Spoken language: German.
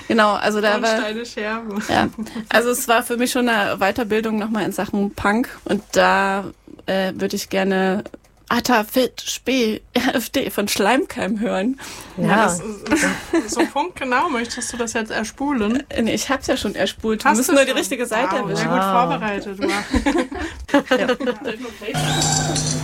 Genau, also da war... Steine Scherben. Ja, also es war für mich schon eine Weiterbildung nochmal in Sachen Punk und da würde ich gerne Atta, Fit, Spee, RFD von Schleimkeim hören. Ja, das ist so punktgenau. Möchtest du das jetzt erspulen? Nee, ich hab's ja schon erspult. Wir müssen nur die richtige Seite erwischen. Sehr gut vorbereitet.